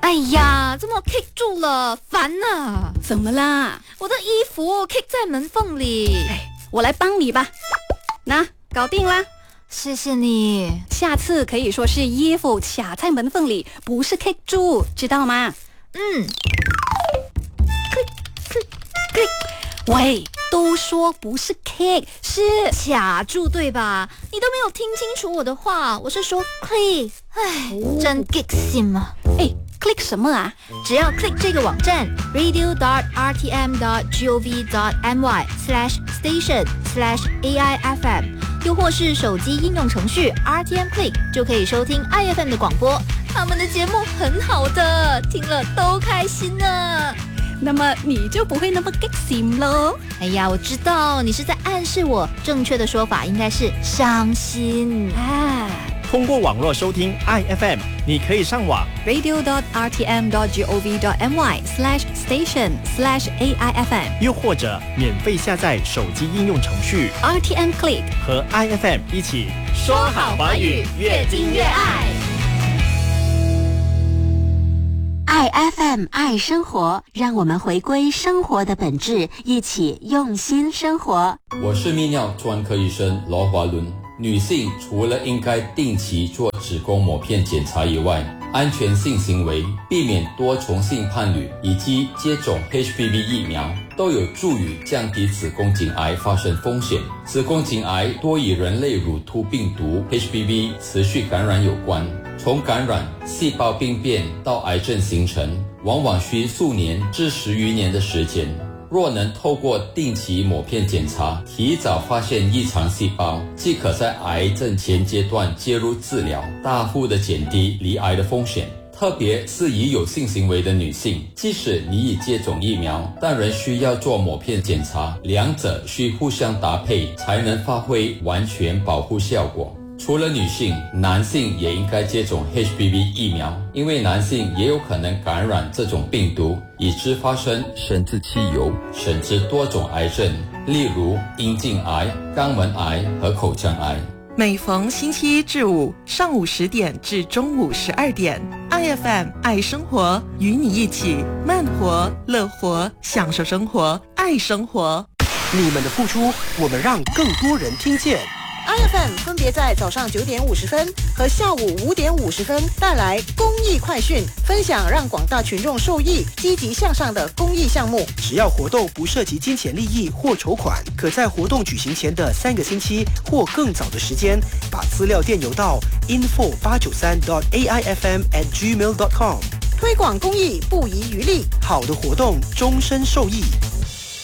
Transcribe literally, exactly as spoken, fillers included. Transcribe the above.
哎呀，怎么 kick 住了？烦啊！ 怎么啦？ 我的衣服 kick 在门缝里。 哎，我来帮你吧。那搞定啦。 谢谢你。 下次可以说是衣服卡在门缝里，不是 kick 住，知道吗？ 嗯。 喂，都说不是 kick， 是卡住对吧？你都没有听清楚我的话，我是说 click。唉，真 kick 心啊！ 哎 ，click 什么啊？ 只要 click 这个网站 radio dot r t m dot gov dot my slash station slash a i f m， 又或是手机应用程序 R T M Click， 就可以收听 I F M 的广播。他们的节目很好的，听了都开心呢。 那么你就不会那么 kick 心咯。 哎呀，我知道你是在暗示我，正确的说法应该是伤心啊。 通过网络收听 I F M， 你可以上网 radio dot r t m dot gov dot my slash station slash a i f m， 又或者免费下载手机应用程序 R T M Click， 和 I F M 一起说好华语，越听越爱。 爱 F M 爱生活，让我们回归生活的本质，一起用心生活。 我是泌尿专科医生罗华伦。女性除了应该定期做子宫膜片检查以外，安全性行为、避免多重性伴侣以及接种 H P V 疫苗都有助于降低子宫颈癌发生风险。子宫颈癌多与人类乳突病毒 H P V 持续感染有关，从感染、细胞病变到癌症形成，往往需数年至十余年的时间。若能透过定期抹片检查，提早发现异常细胞，即可在癌症前阶段介入治疗，大幅地减低罹癌的风险。特别是已有性行为的女性，即使你已接种疫苗，但仍需要做抹片检查，两者需互相搭配，才能发挥完全保护效果。除了女性，男性也应该接种 H P V 疫苗，因为男性也有可能感染这种病毒，以致发生生殖器瘤，甚至多种癌症，例如阴茎癌、肛门癌和口腔癌。 每逢星期一至五上午十点至中午十二点 ，I F M 爱生活，与你一起慢活、乐活，享受生活，爱生活。 你们的付出，我们让更多人听见。 I F M 分别在早上九点五十分和下午五点五十分带来公益快讯，分享让广大群众受益、积极向上的公益项目。 只要活动不涉及金钱利益或筹款，可在活动举行前的三个星期或更早的时间，把资料电邮到 info 八九三 dot a i f m at gmail dot com。 推广公益不遗余力， 好的活动终身受益。